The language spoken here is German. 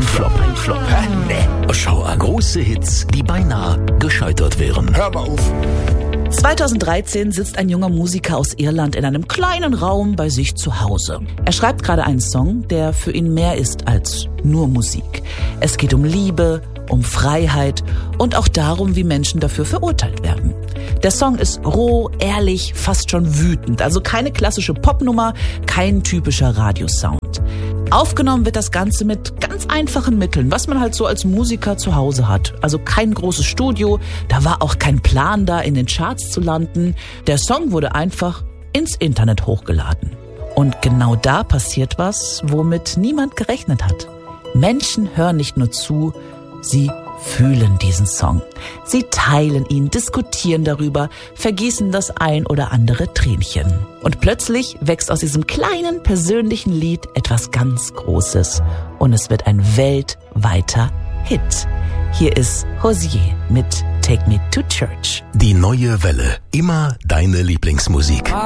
Ein Flop. Hä? Nee. Schau an. Große Hits, die beinahe gescheitert wären. Hör mal auf. 2013 sitzt ein junger Musiker aus Irland in einem kleinen Raum bei sich zu Hause. Er schreibt gerade einen Song, der für ihn mehr ist als nur Musik. Es geht um Liebe, um Freiheit und auch darum, wie Menschen dafür verurteilt werden. Der Song ist roh, ehrlich, fast schon wütend. Also keine klassische Popnummer, kein typischer Radiosound. Aufgenommen wird das Ganze mit ganz einfachen Mitteln, was man halt so als Musiker zu Hause hat. Also kein großes Studio, da war auch kein Plan da, in den Charts zu landen. Der Song wurde einfach ins Internet hochgeladen. Und genau da passiert was, womit niemand gerechnet hat. Menschen hören nicht nur zu, sie fühlen diesen Song. Sie teilen ihn, diskutieren darüber, vergießen das ein oder andere Tränchen. Und plötzlich wächst aus diesem kleinen persönlichen Lied etwas ganz Großes. Und es wird ein weltweiter Hit. Hier ist Hozier mit Take Me to Church. Die neue Welle. Immer deine Lieblingsmusik.